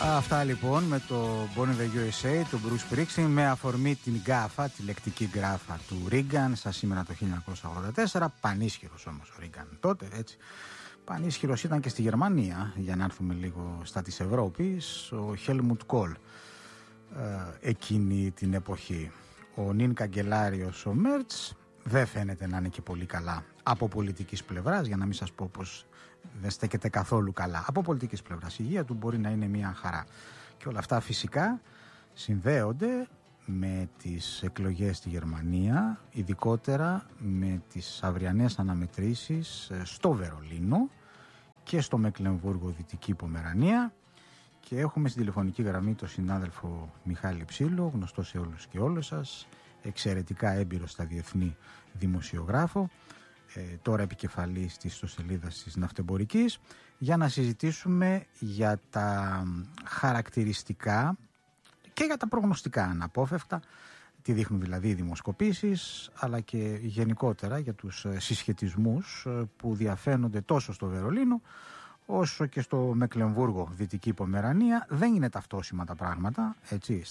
Αυτά λοιπόν με το Born in the USA, τον Bruce Springsteen, με αφορμή την γκάφα, τη λεκτική γκάφα του Ρίγκαν στα σήμερα το 1984. Πανίσχυρος όμως ο Ρίγκαν τότε, έτσι. Πανίσχυρος ήταν και στη Γερμανία, για να έρθουμε λίγο στα της Ευρώπης, ο Helmut Kohl εκείνη την εποχή. Ο νυν καγκελάριος ο Μέρτς δεν φαίνεται να είναι και πολύ καλά από πολιτικής πλευράς, για να μην σας πω πως δεν στέκεται καθόλου καλά. Από πολιτικής πλευράς η υγεία του μπορεί να είναι μια χαρά. Και όλα αυτά φυσικά συνδέονται με τις εκλογές στη Γερμανία, ειδικότερα με τις αυριανές αναμετρήσεις στο Βερολίνο και στο Μεκλεμβούργο Δυτική Πομερανία. Και έχουμε στην τηλεφωνική γραμμή τον συνάδελφο Μιχάλη Ψήλο, γνωστό σε όλους και όλες σας, εξαιρετικά έμπειρο στα διεθνή δημοσιογράφο, τώρα επικεφαλής της ιστοσελίδας της Ναυτεμπορικής, για να συζητήσουμε για τα χαρακτηριστικά και για τα προγνωστικά αναπόφευκτα, τι δείχνουν δηλαδή οι δημοσκοπήσεις, αλλά και γενικότερα για τους συσχετισμούς που διαφαίνονται τόσο στο Βερολίνο όσο και στο Μεκλεμβούργο Δυτική Πομερανία. Δεν είναι ταυτόσιμα τα πράγματα, έτσι,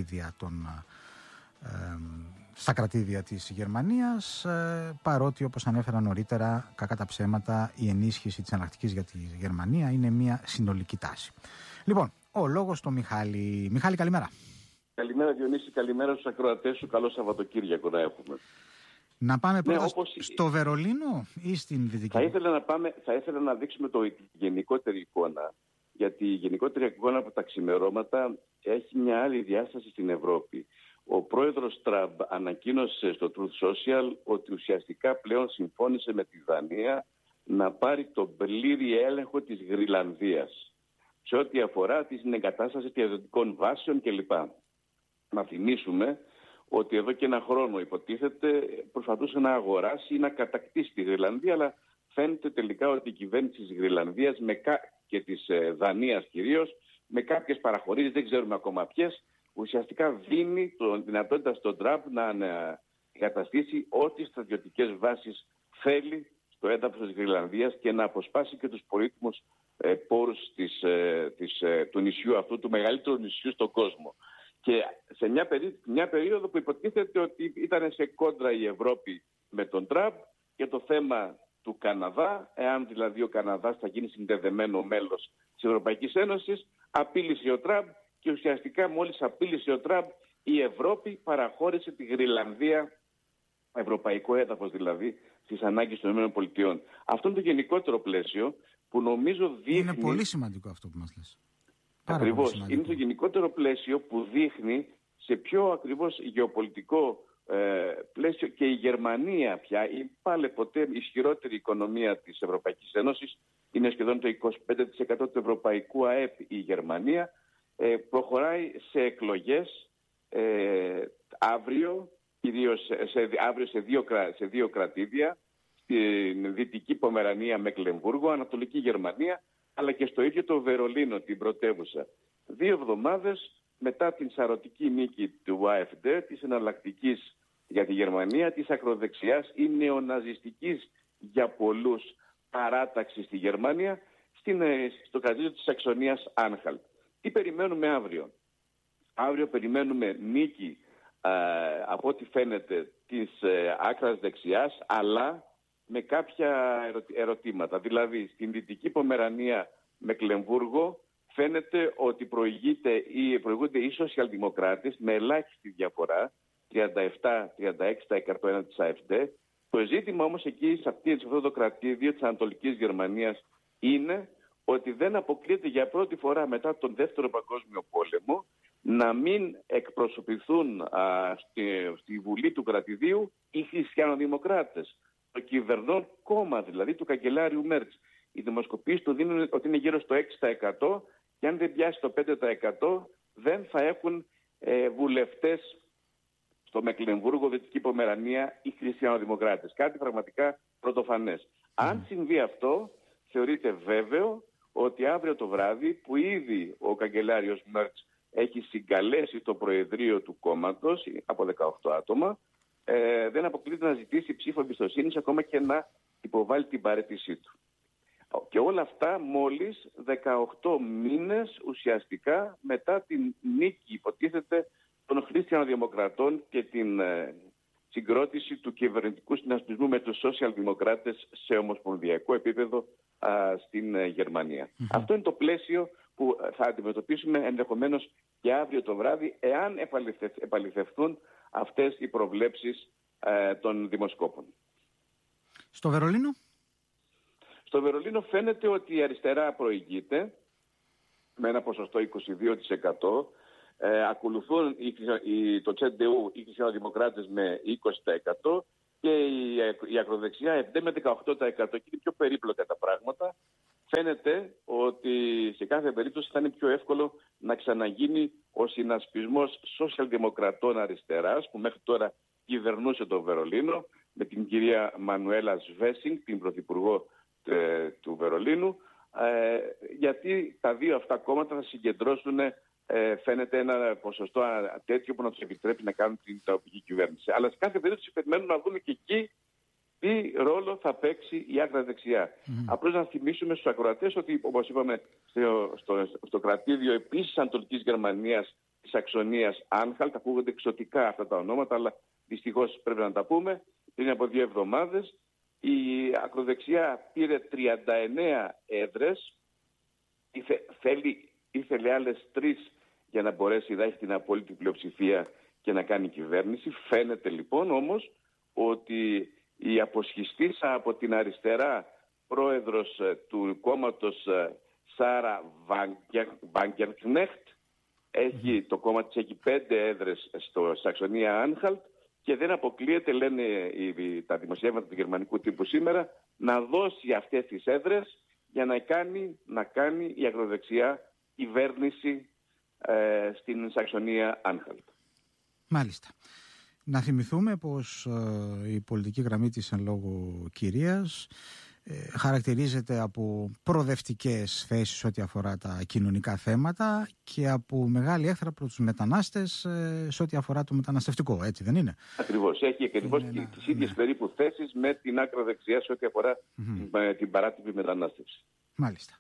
στα κρατήδια της Γερμανίας, παρότι όπως ανέφερα νωρίτερα, κακά τα ψέματα, η ενίσχυση της εναλλακτικής για τη Γερμανία είναι μια συνολική τάση. Λοιπόν, ο λόγος στο Μιχάλη. Μιχάλη, καλημέρα. Καλημέρα Διονύση, καλημέρα στους ακροατές σου, καλό Σαββατοκύριακο να έχουμε. Να πάμε πρώτα στο Βερολίνο ή στην Δυτική? Θα ήθελα να δείξουμε τη γενικότερη εικόνα, γιατί η γενικότερη εικόνα από τα ξημερώματα έχει μια άλλη διάσταση στην Ευρώπη. Ο πρόεδρος Τραμπ ανακοίνωσε στο Truth Social ότι ουσιαστικά πλέον συμφώνησε με τη Δανία να πάρει τον πλήρη έλεγχο της Γρυλανδίας σε ό,τι αφορά την εγκατάσταση ιδιωτικών βάσεων κλπ. Να θυμίσουμε ότι εδώ και ένα χρόνο υποτίθεται προσπαθούσε να αγοράσει ή να κατακτήσει τη Γρυλανδία, αλλά φαίνεται τελικά ότι η κυβέρνηση της Γρυλανδίας και της Δανίας κυρίως, με κάποιες παραχωρήσεις, δεν ξέρουμε ακόμα ποιες, ουσιαστικά δίνει τη δυνατότητα στον Τραμπ να εγκαταστήσει ό,τι στρατιωτικές βάσεις θέλει στο έδαφος της Γρυλανδίας και να αποσπάσει και τους πολύτιμους πόρους του νησιού αυτού, του μεγαλύτερου νησιού στον κόσμο. Και σε μια περίοδο που υποτίθεται ότι ήταν σε κόντρα η Ευρώπη με τον Τραμπ και το θέμα του Καναδά, εάν δηλαδή ο Καναδάς θα γίνει συνδεδεμένο μέλος της Ευρωπαϊκής Ένωσης, απείλησε ο Τραμπ και ουσιαστικά μόλις απείλησε ο Τραμπ, η Ευρώπη παραχώρησε τη Γρυλανδία, ευρωπαϊκό έδαφος δηλαδή, στις ανάγκες των ΗΠΑ. Αυτό είναι το γενικότερο πλαίσιο που νομίζω δείχνει... Είναι πολύ σημαντικό αυτό που μας λες. Ακριβώς. Είναι το γενικότερο πλαίσιο που δείχνει σε πιο ακριβώς γεωπολιτικό πλαίσιο και η Γερμανία πια, η πάλι ποτέ ισχυρότερη οικονομία της Ευρωπαϊκής Ένωσης, είναι σχεδόν το 25% του ευρωπαϊκού ΑΕΠ η Γερμανία, προχωράει σε εκλογές αύριο, κυρίως σε δύο κρατήδια, στην Δυτική Πομερανία, Μεκλεμβούργο, Ανατολική Γερμανία, αλλά και στο ίδιο το Βερολίνο, την πρωτεύουσα. 2 εβδομάδες μετά την σαρωτική νίκη του AfD, της εναλλακτικής για τη Γερμανία, της ακροδεξιάς ή νεοναζιστικής για πολλούς παράταξης στη Γερμανία, στο κρατήδιο της Σαξονίας Άνχαλτ. Τι περιμένουμε αύριο? Αύριο περιμένουμε νίκη, από ό,τι φαίνεται, της άκρας δεξιάς, αλλά με κάποια ερωτήματα. Δηλαδή, στην Δυτική Πομερανία Μεκλεμβούργο φαίνεται ότι προηγούνται οι σοσιαλδημοκράτες με ελάχιστη διαφορά, 37-36% έναντι της AfD. Το ζήτημα όμως εκεί, σε αυτό το κρατήδιο της Ανατολικής Γερμανίας, είναι ότι δεν αποκλείεται για πρώτη φορά μετά τον Δεύτερο Παγκόσμιο Πόλεμο να μην εκπροσωπηθούν στη Βουλή του κρατηδίου οι χριστιανοδημοκράτες. Το κυβερνών κόμμα δηλαδή του καγκελάριου Μέρτς. Οι δημοσκοπήσεις του δίνουν ότι είναι γύρω στο 6% και αν δεν πιάσει το 5% δεν θα έχουν βουλευτές στο Μεκλεμβούργο, Δυτική Πομερανία οι χριστιανοδημοκράτες. Κάτι πραγματικά πρωτοφανές. Αν συμβεί αυτό, θεωρείται βέβαιο ότι αύριο το βράδυ, που ήδη ο καγκελάριος Μέρτς έχει συγκαλέσει το προεδρείο του κόμματος από 18 άτομα, δεν αποκλείται να ζητήσει ψήφο εμπιστοσύνης, ακόμα και να υποβάλει την παραίτησή του. Και όλα αυτά μόλις 18 μήνες ουσιαστικά μετά την νίκη, υποτίθεται, των χριστιανοδημοκρατών και την συγκρότηση του κυβερνητικού συνασπισμού με τους σοσιαλδημοκράτες σε ομοσπονδιακό επίπεδο στην Γερμανία. Αυτό είναι το πλαίσιο που θα αντιμετωπίσουμε ενδεχομένως και αύριο το βράδυ, εάν επαληθευτούν αυτές οι προβλέψεις των δημοσκόπων. Στο Βερολίνο? Στο Βερολίνο φαίνεται ότι η αριστερά προηγείται με ένα ποσοστό 22%. Ακολουθούν το CDU, οι χριστιανοδημοκράτες με 20% και η ακροδεξιά με 18%. Και είναι πιο περίπλοκα τα πράγματα. Φαίνεται ότι σε κάθε περίπτωση θα είναι πιο εύκολο να ξαναγίνει ο συνασπισμός σοσιαλδημοκρατών αριστεράς, που μέχρι τώρα κυβερνούσε το Βερολίνο, με την κυρία Μανουέλα Σβέσινγκ, την πρωθυπουργό του Βερολίνου, γιατί τα δύο αυτά κόμματα θα συγκεντρώσουν, φαίνεται, ένα ποσοστό τέτοιο που να τους επιτρέπει να κάνουν την τοπική κυβέρνηση. Αλλά σε κάθε περίπτωση περιμένουμε να δούμε και εκεί τι ρόλο θα παίξει η άκρα δεξιά. Απλώς να θυμίσουμε στους ακροατές ότι, όπως είπαμε, στο κρατήδιο επίσης Ανατολικής Γερμανίας, της Σαξονίας Άνχαλτ, ακούγονται εξωτικά αυτά τα ονόματα, αλλά δυστυχώς πρέπει να τα πούμε, πριν από 2 εβδομάδες η ακροδεξιά πήρε 39 έδρες, ήθελε άλλες 3 για να μπορέσει να έχει την απόλυτη πλειοψηφία και να κάνει κυβέρνηση. Φαίνεται λοιπόν όμως ότι η αποσχιστήσα από την αριστερά πρόεδρος του κόμματος Σάρα Βάγκερκνέχτ, το κόμμα της έχει 5 έδρες στο Σαξονία Άνχαλτ και δεν αποκλείεται, λένε τα δημοσιεύματα του γερμανικού τύπου σήμερα, να δώσει αυτές τις έδρες για να κάνει η ακροδεξιά κυβέρνηση στην Σαξονία Άνχαλτ. Μάλιστα. Να θυμηθούμε πως η πολιτική γραμμή της εν λόγω κυρίας χαρακτηρίζεται από προοδευτικές θέσεις ό,τι αφορά τα κοινωνικά θέματα και από μεγάλη έχθρα προς τους μετανάστες σε ό,τι αφορά το μεταναστευτικό, έτσι δεν είναι? Ακριβώς. Έχει ακριβώς τις ίδιες περίπου θέσεις με την άκρα δεξιά σε ό,τι αφορά την παράτυπη μετανάστευση. Μάλιστα.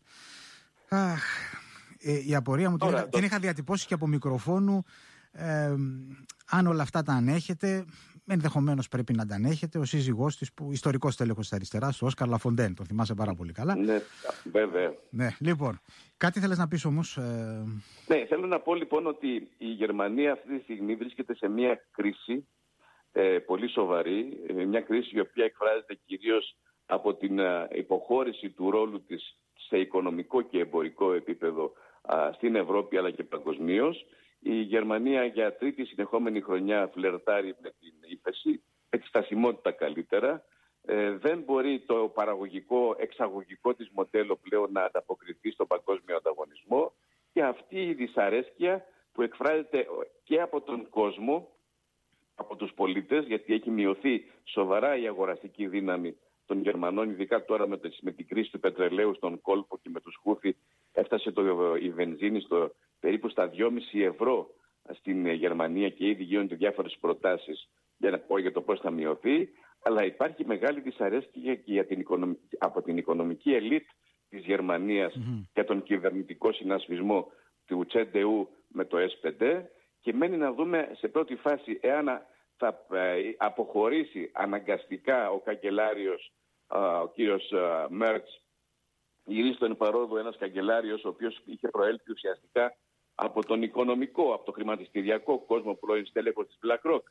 Η απορία μου την είχα διατυπώσει και από μικροφόνου. Αν όλα αυτά τα ανέχετε, ενδεχομένως πρέπει να τα ανέχετε ο σύζυγός της, που ιστορικός τέλεχος της αριστεράς, ο Όσκαρ Λαφοντέν, τον θυμάσαι πάρα πολύ καλά. Ναι, βέβαια. Ναι, λοιπόν, κάτι θέλεις να πεις όμως? Ναι, θέλω να πω λοιπόν ότι η Γερμανία αυτή τη στιγμή βρίσκεται σε μια κρίση πολύ σοβαρή, μια κρίση η οποία εκφράζεται κυρίως από την υποχώρηση του ρόλου της σε οικονομικό και εμπορικό επίπεδο στην Ευρώπη αλλά και παγκοσμίως. Η Γερμανία για 3η συνεχόμενη χρονιά φλερτάρει με την ύφεση, με τη στασιμότητα καλύτερα. Δεν μπορεί το παραγωγικό, εξαγωγικό της μοντέλο πλέον να ανταποκριθεί στον παγκόσμιο ανταγωνισμό και αυτή η δυσαρέσκεια που εκφράζεται και από τον κόσμο, από τους πολίτες, γιατί έχει μειωθεί σοβαρά η αγοραστική δύναμη των Γερμανών, ειδικά τώρα με την κρίση του πετρελαίου στον κόλπο και με τους Χούθι, έφτασε η βενζίνη περίπου στα 2,5 ευρώ στην Γερμανία και ήδη γίνονται διάφορες προτάσεις για το πώς θα μειωθεί. Αλλά υπάρχει μεγάλη δυσαρέσκεια και από την οικονομική ελίτ της Γερμανίας για τον κυβερνητικό συνασπισμό του CDU με το S5 και μένει να δούμε σε πρώτη φάση εάν θα αποχωρήσει αναγκαστικά ο καγκελάριος, ο κύριος Μέρτς, γυρίσει εν παρόδο ένας καγκελάριος ο οποίος είχε προέλθει ουσιαστικά από τον οικονομικό, από το χρηματιστηριακό κόσμο, πρώην στέλεχος της BlackRock.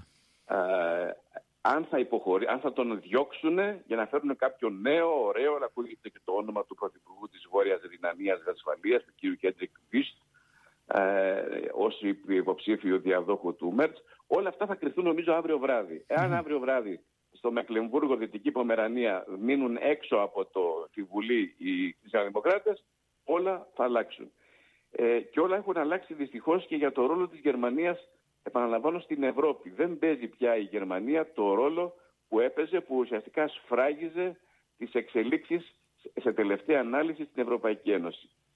Αν θα τον διώξουν για να φέρουν κάποιο νέο, ωραίο, αλλά ακούγεται και το όνομα του πρωθυπουργού της Βόρειας Ρινανίας Βεσφαλίας, του κ. Κέντρικ Βίστ, ως υποψήφιο διαδόχου του Μέρτς. Όλα αυτά θα κρυφθούν νομίζω αύριο βράδυ. Εάν αύριο βράδυ στο Μεκλεμβούργο, Δυτική Πομερανία, μείνουν έξω από τη Βουλή οι χριστιανοδημοκράτες, όλα θα αλλάξουν. Και όλα έχουν αλλάξει δυστυχώς και για το ρόλο της Γερμανίας, επαναλαμβάνω, στην Ευρώπη. Δεν παίζει πια η Γερμανία το ρόλο που έπαιζε, που ουσιαστικά σφράγιζε τις εξελίξεις σε τελευταία ανάλυση στην Ευρωπαϊκή Ένωση.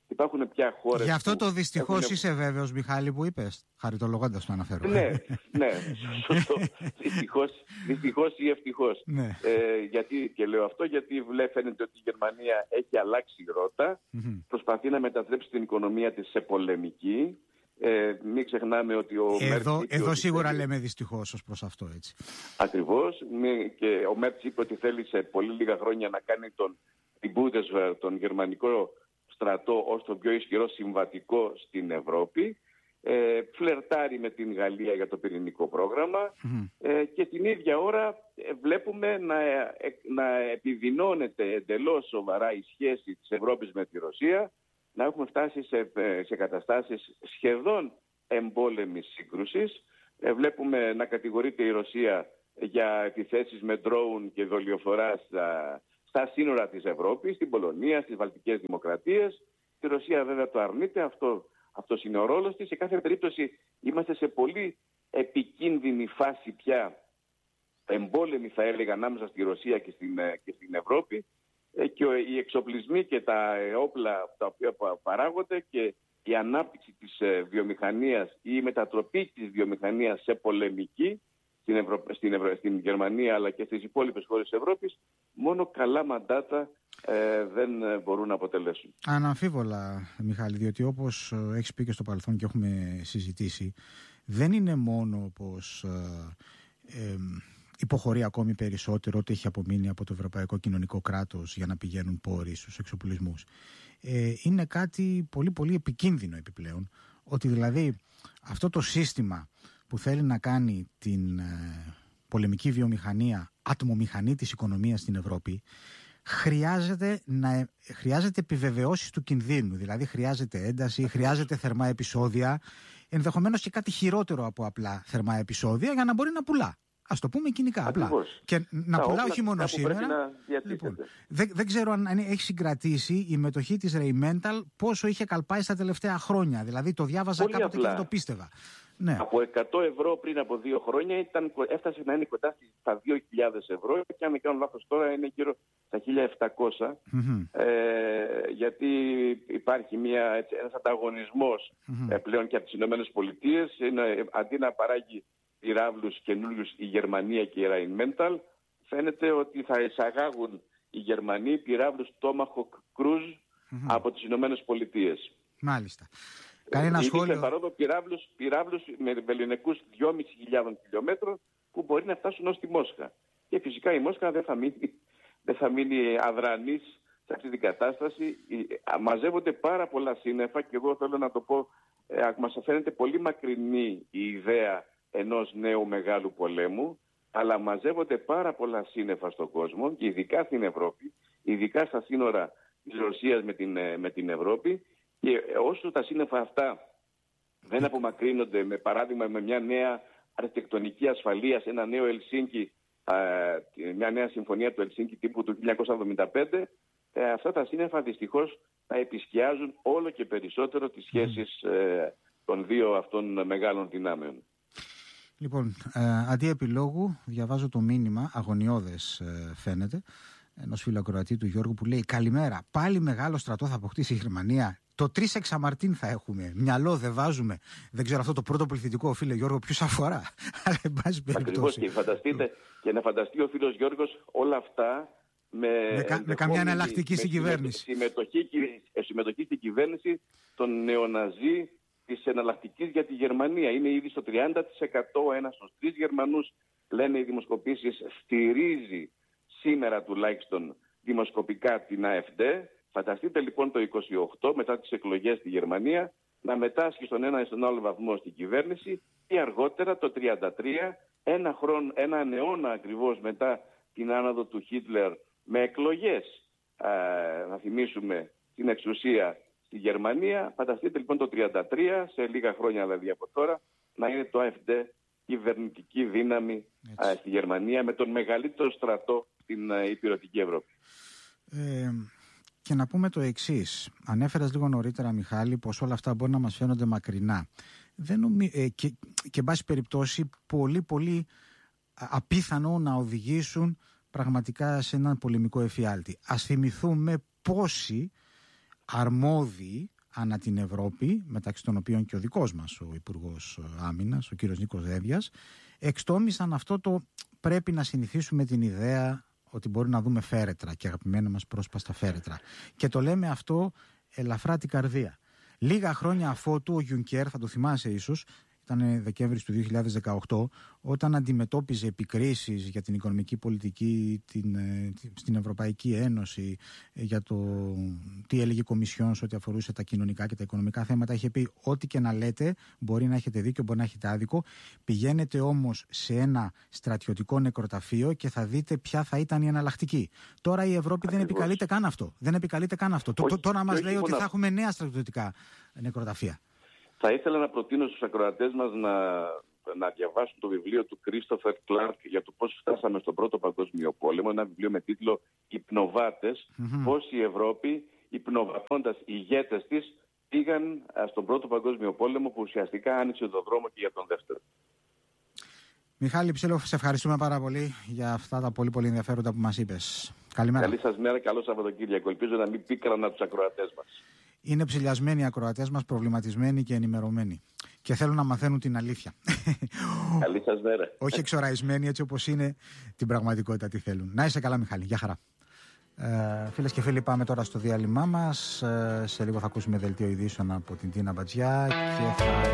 Υπάρχουν πια χώρες. Γι' αυτό το δυστυχώς είσαι βέβαιος, Μιχάλη, που είπες, χαριτολογώντας το αναφέρω. Ναι, σωστό. Δυστυχώς ή ευτυχώς. Ναι. Γιατί και λέω αυτό, γιατί φαίνεται ότι η Γερμανία έχει αλλάξει ρότα, προσπαθεί να μετατρέψει την οικονομία της σε πολεμική. Μην ξεχνάμε ότι ο εδώ σίγουρα λέμε δυστυχώς ως προς αυτό, έτσι. Ακριβώς. Και ο Μέρτς είπε ότι θέλει σε πολύ λίγα χρόνια να κάνει την Bundeswehr, τον γερμανικό στρατό, ως το πιο ισχυρό συμβατικό στην Ευρώπη. Φλερτάρει με την Γαλλία για το πυρηνικό πρόγραμμα και την ίδια ώρα βλέπουμε να επιδεινώνεται εντελώς σοβαρά η σχέση της Ευρώπης με τη Ρωσία, να έχουμε φτάσει σε καταστάσεις σχεδόν εμπόλεμης σύγκρουσης. Βλέπουμε να κατηγορείται η Ρωσία για επιθέσεις με ντρόουν και δολιοφορά στα σύνορα της Ευρώπης, στην Πολωνία, στις Βαλτικές Δημοκρατίες. Η Ρωσία βέβαια το αρνείται, αυτός είναι ο ρόλος της. Σε κάθε περίπτωση είμαστε σε πολύ επικίνδυνη φάση πια, εμπόλεμη θα έλεγα, ανάμεσα στη Ρωσία και στην Ευρώπη, και οι εξοπλισμοί και τα όπλα τα οποία παράγονται και η ανάπτυξη της βιομηχανίας ή η μετατροπή της βιομηχανίας σε πολεμική στην Γερμανία αλλά και στις υπόλοιπες χώρες της Ευρώπης, μόνο καλά μαντάτα δεν μπορούν να αποτελέσουν. Αναμφίβολα, Μιχάλη, διότι όπως έχεις πει και στο παρελθόν και έχουμε συζητήσει, δεν είναι μόνο πως υποχωρεί ακόμη περισσότερο ό,τι έχει απομείνει από το Ευρωπαϊκό Κοινωνικό Κράτος για να πηγαίνουν πόροι στους εξοπλισμούς. Είναι κάτι πολύ πολύ επικίνδυνο επιπλέον, ότι δηλαδή αυτό το σύστημα που θέλει να κάνει την πολεμική βιομηχανία ατμομηχανή της οικονομίας στην Ευρώπη χρειάζεται επιβεβαιώσεις του κινδύνου. Δηλαδή χρειάζεται ένταση, χρειάζεται θερμά επεισόδια, ενδεχομένως και κάτι χειρότερο από απλά θερμά επεισόδια για να μπορεί να πουλά. Ας το πούμε κοινικά απλά. Και να πουλά όχι μόνο σήμερα. Λοιπόν, δεν ξέρω αν έχει συγκρατήσει η μετοχή της Rheinmetall πόσο είχε καλπάει στα τελευταία χρόνια. Δηλαδή το διάβαζα πολύ κάποτε απλά. Και δεν το πίστευα. Ναι. Από 100 ευρώ πριν από 2 χρόνια έφτασε να είναι κοντά στα 2.000 ευρώ και αν δεν κάνω λάθος τώρα είναι γύρω στα 1.700 γιατί υπάρχει ένας ανταγωνισμός πλέον και από τις Ηνωμένες Πολιτείες. Αντί να παράγει πυράβλους καινούριους η Γερμανία και η Rheinmetall, φαίνεται ότι θα εισαγάγουν οι Γερμανοί πυράβλους Tomahawk Cruise από τις Ηνωμένες Πολιτείες. Μάλιστα. Κανένα σχόλιο. Παρόδο πυράβλους με βεληνικούς 2.500 χιλιόμετρων που μπορεί να φτάσουν ως τη Μόσχα. Και φυσικά η Μόσχα δεν θα μείνει αδρανής σε αυτή την κατάσταση. Μαζεύονται πάρα πολλά σύννεφα και εγώ θέλω να το πω, μας φαίνεται πολύ μακρινή η ιδέα ενός νέου μεγάλου πολέμου, αλλά μαζεύονται πάρα πολλά σύννεφα στον κόσμο και ειδικά στην Ευρώπη, ειδικά στα σύνορα της Ρωσίας με την Ευρώπη. Και όσο τα σύννεφα αυτά δεν απομακρύνονται, με παράδειγμα με μια νέα αρχιτεκτονική ασφαλείας, ένα νέο Ελσίνκι, μια νέα συμφωνία του Ελσίνκι τύπου του 1975, αυτά τα σύννεφα δυστυχώς θα επισκιάζουν όλο και περισσότερο τις σχέσεις των δύο αυτών μεγάλων δυνάμεων. Λοιπόν, αντί επιλόγου διαβάζω το μήνυμα, αγωνιώδες φαίνεται, ενός φιλοακροατή του Γιώργου που λέει: «Καλημέρα, πάλι μεγάλο στρατό θα αποκτήσει η Γερμανία. Το 3 εξαμαρτίν θα έχουμε. Μυαλό δεν βάζουμε». Δεν ξέρω αυτό το πρώτο πληθυντικό, φίλε Γιώργο, ποιους αφορά. Αλλά εν πάση περιπτώσει. Ακριβώς, και να φανταστεί ο φίλος Γιώργος όλα αυτά με καμιά εναλλακτική στην κυβέρνηση. Συμμετοχή στην κυβέρνηση των νεοναζί της εναλλακτικής για τη Γερμανία. Είναι ήδη στο 30%. Ένας στους 3 Γερμανούς, λένε οι δημοσκοπήσεις, στηρίζει σήμερα τουλάχιστον δημοσκοπικά την AfD. Φανταστείτε λοιπόν το 28 μετά τις εκλογές στη Γερμανία να μετάσχει στον ένα ή στον άλλο βαθμό στην κυβέρνηση ή αργότερα το 33, ένα αιώνα ακριβώς μετά την άνοδο του Χίτλερ με εκλογές, να θυμίσουμε, την εξουσία στη Γερμανία. Φανταστείτε λοιπόν το 33, σε λίγα χρόνια δηλαδή από τώρα, να είναι το AfD κυβερνητική δύναμη στη Γερμανία με τον μεγαλύτερο στρατό στην υπηρετική Ευρώπη. Και να πούμε το εξής. Ανέφερες λίγο νωρίτερα, Μιχάλη, πως όλα αυτά μπορεί να μας φαίνονται μακρινά. Και εν πάση περιπτώσει πολύ πολύ απίθανο να οδηγήσουν πραγματικά σε έναν πολεμικό εφιάλτη. Ας θυμηθούμε πόσοι αρμόδιοι ανά την Ευρώπη, μεταξύ των οποίων και ο δικός μας ο Υπουργός Άμυνας, ο κύριος Νίκος Δένδιας, εξτόμησαν αυτό το πρέπει να συνηθίσουμε την ιδέα ότι μπορεί να δούμε φέρετρα και αγαπημένα μας πρόσπαστα φέρετρα. Και το λέμε αυτό ελαφρά την καρδία. Λίγα χρόνια αφότου ο Γιουνκέρ, θα το θυμάσαι ίσως, ήταν Δεκέμβρης του 2018, όταν αντιμετώπιζε επικρίσεις για την οικονομική πολιτική στην Ευρωπαϊκή Ένωση, για το τι έλεγε η Κομισιόν σε ό,τι αφορούσε τα κοινωνικά και τα οικονομικά θέματα, είχε πει ό,τι και να λέτε, μπορεί να έχετε δίκιο, μπορεί να έχετε άδικο, πηγαίνετε όμως σε ένα στρατιωτικό νεκροταφείο και θα δείτε ποια θα ήταν η εναλλακτική. Τώρα η Ευρώπη δεν επικαλείται καν αυτό. Τώρα μας λέει ότι θα έχουμε νέα στρατιωτικά νεκροταφεία. Θα ήθελα να προτείνω στους ακροατές μας να διαβάσουν το βιβλίο του Κρίστοφερ Κλάρκ για το πώς φτάσαμε στον Πρώτο Παγκόσμιο Πόλεμο. Ένα βιβλίο με τίτλο «Υπνοβάτες», πώς η Ευρώπη, υπνοβατώντας ηγέτες της, πήγαν στον Πρώτο Παγκόσμιο Πόλεμο που ουσιαστικά άνοιξε τον δρόμο και για τον Δεύτερο. Μιχάλη Ψήλο, σε ευχαριστούμε πάρα πολύ για αυτά τα πολύ πολύ ενδιαφέροντα που μας είπες. Καλημέρα. Καλή σας μέρα, καλό Σαββατοκύριακο. Ελπίζω να μην πίκρανα τους ακροατές μας. Είναι ψηλιασμένοι οι ακροατές μας, προβληματισμένοι και ενημερωμένοι. Και θέλουν να μαθαίνουν την αλήθεια. Καλή σας μέρα. Όχι εξοραϊσμένοι έτσι όπως είναι την πραγματικότητα τι θέλουν. Να είσαι καλά, Μιχάλη. Γεια χαρά. Φίλες και φίλοι, πάμε τώρα στο διάλειμμά μας. Σε λίγο θα ακούσουμε δελτίο ειδήσεων από την Τίνα Μπατζιά και θα...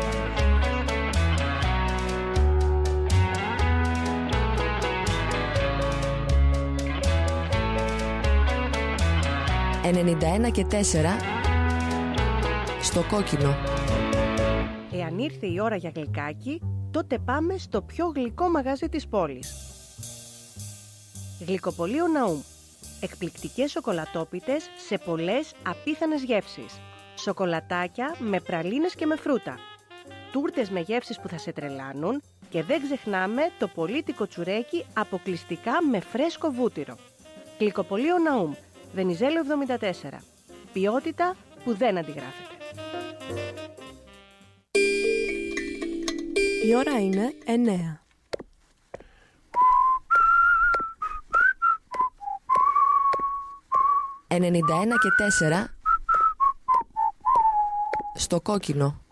91,4 στο κόκκινο. Εάν ήρθε η ώρα για γλυκάκι, τότε πάμε στο πιο γλυκό μαγαζί της πόλης. Γλυκοπωλείο Ναούμ. Εκπληκτικές σοκολατόπιτες σε πολλές απίθανες γεύσεις. Σοκολατάκια με πραλίνες και με φρούτα. Τούρτες με γεύσεις που θα σε τρελάνουν και δεν ξεχνάμε το πολύτικο τσουρέκι αποκλειστικά με φρέσκο βούτυρο. Γλυκοπωλείο Ναούμ. Βενιζέλο 74. Ποιότητα που δεν αντιγράφεται. Η ώρα είναι 9. «91,4 στο κόκκινο».